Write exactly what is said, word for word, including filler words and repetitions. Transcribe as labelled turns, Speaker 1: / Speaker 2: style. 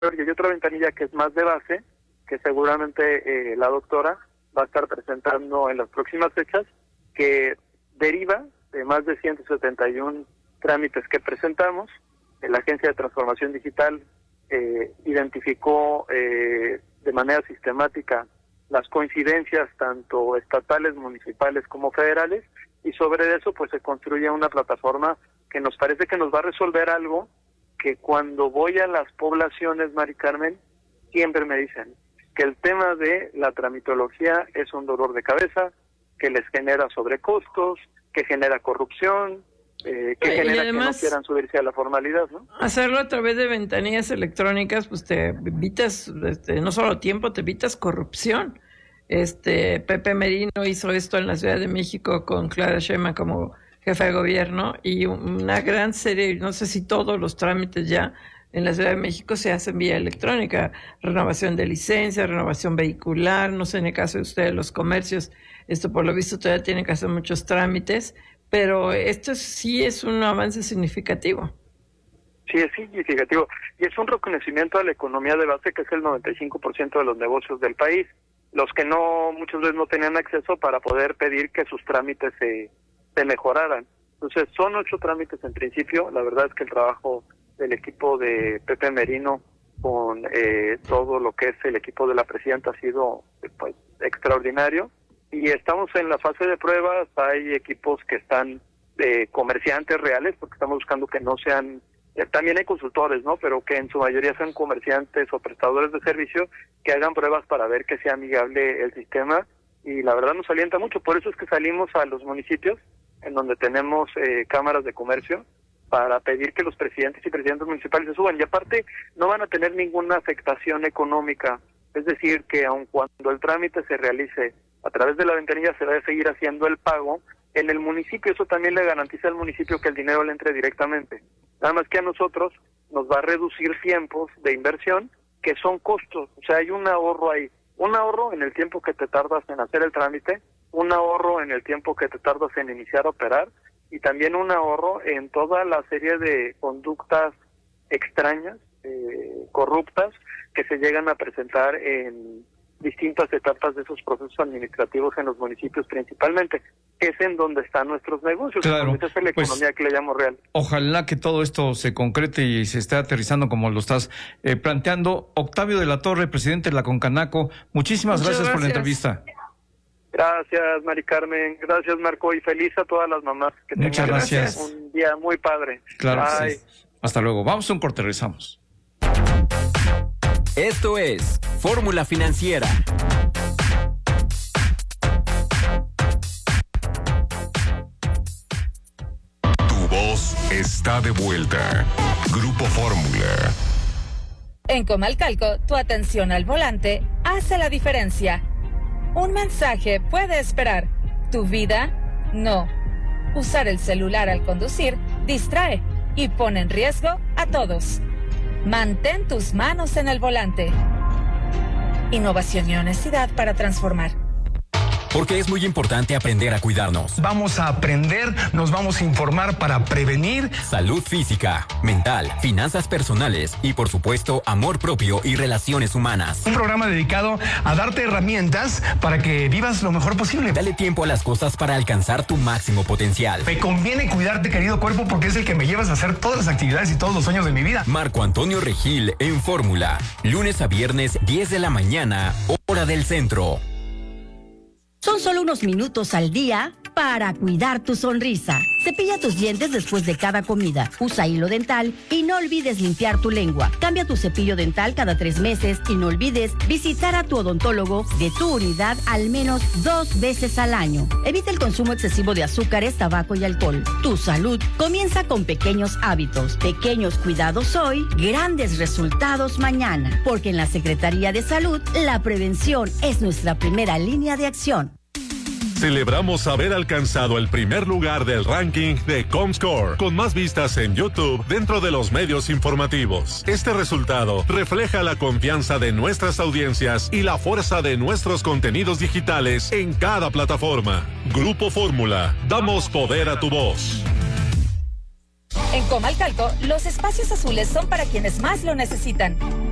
Speaker 1: y hay otra ventanilla que es más de base, que seguramente eh, la doctora va a estar presentando en las próximas fechas, que deriva de más de ciento setenta y uno trámites que presentamos. La Agencia de Transformación Digital eh, identificó eh, de manera sistemática las coincidencias tanto estatales, municipales como federales, y sobre eso pues se construye una plataforma que nos parece que nos va a resolver algo que cuando voy a las poblaciones, Mari Carmen, siempre me dicen que el tema de la tramitología es un dolor de cabeza, que les genera sobrecostos, que genera corrupción, eh, que
Speaker 2: y
Speaker 1: genera
Speaker 2: además,
Speaker 1: que no quieran subirse a la formalidad, ¿no?
Speaker 2: Hacerlo a través de ventanillas electrónicas, pues te evitas, este, no solo tiempo, te evitas corrupción. Este Pepe Merino hizo esto en la Ciudad de México con Clara Sheinbaum como jefa de gobierno, y una gran serie, no sé si todos los trámites ya en la Ciudad de México se hacen vía electrónica, renovación de licencia, renovación vehicular, no sé en el caso de ustedes los comercios, esto por lo visto todavía tienen que hacer muchos trámites, pero esto sí es un avance significativo.
Speaker 1: Sí, es significativo, y es un reconocimiento a la economía de base, que es el noventa y cinco por ciento de los negocios del país, los que no, muchas veces no tenían acceso para poder pedir que sus trámites se, se mejoraran. Entonces, son ocho trámites en principio. La verdad es que el trabajo del equipo de Pepe Merino con eh, todo lo que es el equipo de la presidenta ha sido pues extraordinario, y estamos en la fase de pruebas. Hay equipos que están de comerciantes reales, porque estamos buscando que no sean, eh, también hay consultores, ¿no? Pero que en su mayoría sean comerciantes o prestadores de servicio, que hagan pruebas para ver que sea amigable el sistema, y la verdad nos alienta mucho. Por eso es que salimos a los municipios en donde tenemos eh, cámaras de comercio, para pedir que los presidentes y presidentes municipales se suban, y aparte no van a tener ninguna afectación económica, es decir, que aun cuando el trámite se realice a través de la ventanilla, se debe seguir haciendo el pago en el municipio. Eso también le garantiza al municipio que el dinero le entre directamente, nada más que a nosotros nos va a reducir tiempos de inversión, que son costos. O sea, hay un ahorro ahí, un ahorro en el tiempo que te tardas en hacer el trámite, un ahorro en el tiempo que te tardas en iniciar a operar, y también un ahorro en toda la serie de conductas extrañas, eh, corruptas, que se llegan a presentar en distintas etapas de esos procesos administrativos en los municipios principalmente, que es en donde están nuestros negocios.
Speaker 3: Claro,
Speaker 1: esa es la
Speaker 3: pues,
Speaker 1: economía que le llamo real.
Speaker 3: Ojalá que todo esto se concrete y se esté aterrizando como lo estás eh, planteando. Octavio de la Torre, presidente de la Concanaco, muchísimas gracias, gracias por la entrevista.
Speaker 1: Gracias, Mari Carmen. Gracias, Marco. Y feliz a todas las mamás. Que
Speaker 3: Muchas
Speaker 1: tengan
Speaker 3: gracias.
Speaker 1: Un día muy padre.
Speaker 3: Claro que sí. Hasta luego. Vamos a un corte, regresamos.
Speaker 4: Esto es Fórmula Financiera.
Speaker 5: Tu voz está de vuelta. Grupo Fórmula.
Speaker 6: En Comalcalco, tu atención al volante hace la diferencia. Un mensaje puede esperar. Tu vida, no. Usar el celular al conducir distrae y pone en riesgo a todos. Mantén tus manos en el volante. Innovación y honestidad para transformar.
Speaker 4: Porque es muy importante aprender a cuidarnos.
Speaker 7: Vamos a aprender, nos vamos a informar para prevenir.
Speaker 4: Salud física, mental, finanzas personales y, por supuesto, amor propio y relaciones humanas.
Speaker 7: Un programa dedicado a darte herramientas para que vivas lo mejor posible.
Speaker 4: Dale tiempo a las cosas para alcanzar tu máximo potencial.
Speaker 7: Me conviene cuidarte, querido cuerpo, porque es el que me llevas a hacer todas las actividades y todos los sueños de mi vida.
Speaker 4: Marco Antonio Regil en Fórmula. Lunes a viernes, diez de la mañana, hora del centro.
Speaker 8: Son solo unos minutos al día para cuidar tu sonrisa. Cepilla tus dientes después de cada comida. Usa hilo dental y no olvides limpiar tu lengua. Cambia tu cepillo dental cada tres meses y no olvides visitar a tu odontólogo de tu unidad al menos dos veces al año. Evita el consumo excesivo de azúcares, tabaco y alcohol. Tu salud comienza con pequeños hábitos. Pequeños cuidados hoy, grandes resultados mañana. Porque en la Secretaría de Salud, la prevención es nuestra primera línea de acción.
Speaker 9: Celebramos haber alcanzado el primer lugar del ranking de Comscore, con más vistas en YouTube dentro de los medios informativos. Este resultado refleja la confianza de nuestras audiencias y la fuerza de nuestros contenidos digitales en cada plataforma. Grupo Fórmula, damos poder a tu voz.
Speaker 6: En Comalcalco, los espacios azules son para quienes más lo necesitan.